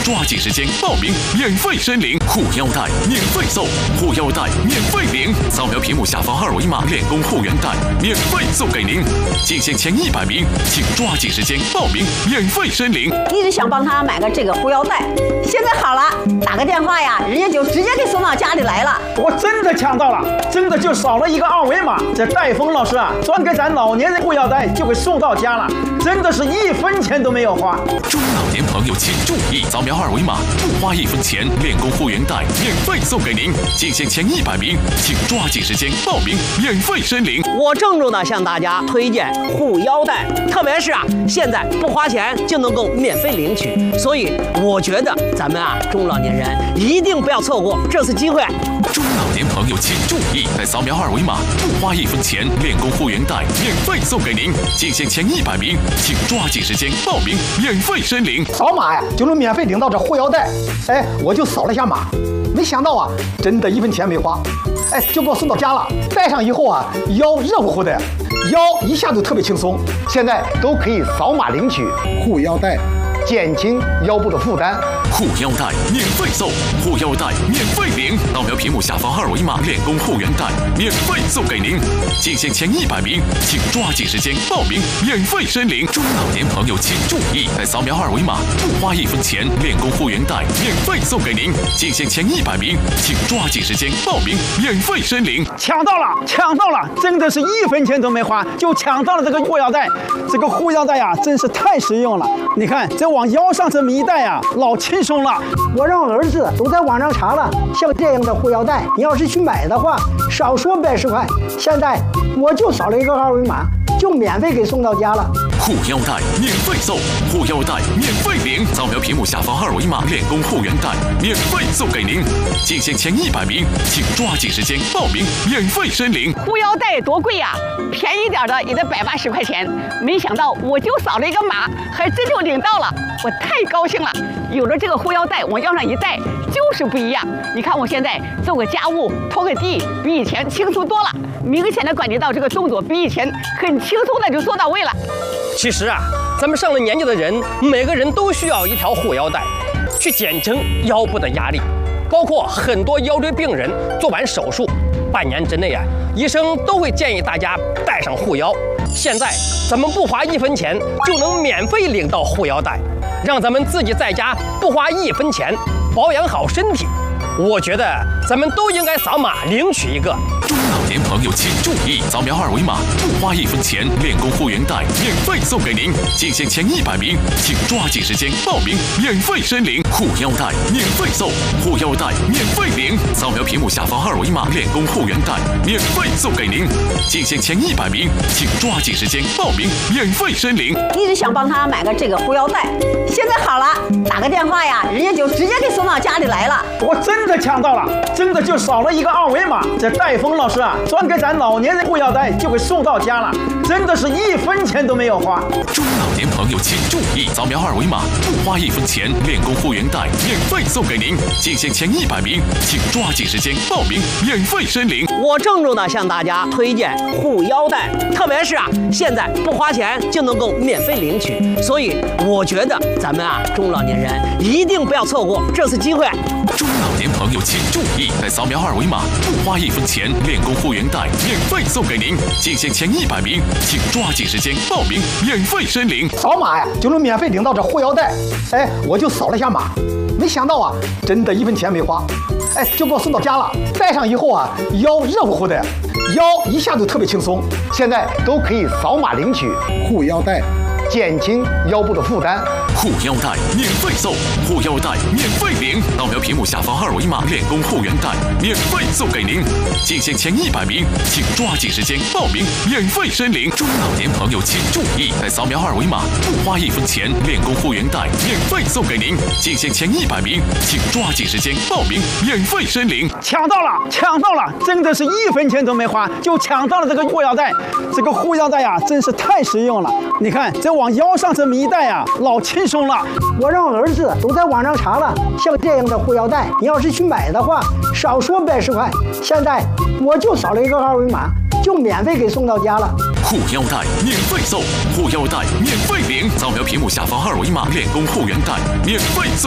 抓紧时间报名免费申领护腰带，免费送护腰带，免费领。扫描屏幕下方二维码，练功护腰带免费送给您。进线前100名，请抓紧时间报名免费申领。 一直想帮他买个这个护腰带，现在好了，打个电话呀，人家就直接给送到家里来了。 我真的抢到了，真的就扫了一个二维码，这戴峰老师啊，专给咱老年人护腰带就给送到家了，真的是1分钱都没有花。 中老年朋友请注意，扫描二维码，不花1分钱，练功护腰带免费送给您。进线前100名，请抓紧时间报名免费申领。 我郑重的向大家推荐护腰带，特别是现在不花钱就能够免费领取，所以我觉得咱们中老年人一定不要错过这次机会。 中老年朋友请注意，在扫描二维码，不花1分钱，练功护腰带免费送给您。进线前100名，请抓紧时间报名免费申领。 扫码呀，就能免费领到这护腰带。哎，我就扫了一下码，没想到真的1分钱没花，哎，就给我送到家了。戴上以后腰热乎乎的，腰一下就特别轻松。现在都可以扫码领取护腰带，减轻腰部的负担。 护腰带免费送，护腰带免费领。扫描屏幕下方二维码，练功护腰带免费送给您。进线前100名，请抓紧时间报名免费申领。中老年朋友请注意，在扫描二维码，不花1分钱，练功护腰带免费送给您。进线前100名，请抓紧时间报名免费申领。 抢到了，抢到了，真的是1分钱都没花就抢到了这个护腰带。这个护腰带呀，真是太实用了。你看，这往腰上这么一戴呀，老轻松了。 我让儿子都在网上查了，像这样的护腰带，你要是去买的话，少说110块。现在我就扫了一个二维码，就免费给送到家了。 护腰带免费送，护腰带免费领。扫描屏幕下方二维码，练功护腰带免费送给您。进线前100名，请抓紧时间报名免费申领。 护腰带多贵呀，便宜点的也得180块钱。没想到我就扫了一个码，还真就领到了，我太高兴了。有了这个护腰带，往腰上一戴就是不一样。你看我现在做个家务、拖个地，比以前轻松多了，明显的感觉到这个动作比以前很轻松的就做到位了。 其实咱们上了年纪的人，每个人都需要一条护腰带，去减轻腰部的压力。包括很多腰椎病人做完手术，半年之内医生都会建议大家带上护腰。现在咱们不花1分钱就能免费领到护腰带，让咱们自己在家不花1分钱保养好身体。我觉得咱们都应该扫码领取一个。 中老年朋友请注意，扫描二维码，不花1分钱，练功护腰带免费送给您。进线前100名，请抓紧时间报名免费申领护腰带，免费送护腰带免费领。扫描屏幕下方二维码，练功护腰带免费送给您。进线前100名，请抓紧时间报名免费申领。 一直想帮他买个这个护腰带，现在好了，打个电话呀，人家就直接给送到家里来了。 我真的抢到了，真的就扫了一个二维码，这戴峰老师啊，专给咱老年人护腰带就给送到家了，真的是1分钱都没有花。 中老年朋友请注意，扫描二维码，不花1分钱，练功护腰带免费送给您。进线前100名，请抓紧时间报名免费申领。 我郑重的向大家推荐护腰带，特别是现在不花钱就能够免费领取，所以我觉得咱们中老年人一定不要错过这次机会。 中老年朋友请注意，在扫描二维码，不花1分钱，练功护腰带免费送给您。进线前100名，请抓紧时间报名免费申领。 扫码呀，就能免费领到这护腰带。哎，我就扫了一下码，没想到真的1分钱没花，哎，就给我送到家了。戴上以后腰热乎乎的，腰一下就特别轻松。现在都可以扫码领取护腰带，减轻腰部的负担。 护腰带免费送，护腰带免费领。扫描屏幕下方二维码，练功护腰带免费送给您。进线前100名，请抓紧时间报名免费申领。中老年朋友请注意，在扫描二维码，不花1分钱，练功护腰带免费送给您。进线前100名，请抓紧时间报名免费申领。 抢到了，抢到了，真的是1分钱都没花就抢到了这个护腰带。这个护腰带呀，真是太实用了。你看，这往腰上这么一戴呀，老轻松了。 我让儿子都在网上查了，像这样的护腰带，你要是去买的话，少说110块。现在我就扫了一个二维码，就免费给送到家了。 护腰带免费送，护腰带免费领。扫描屏幕下方二维码，练功护腰带免费送。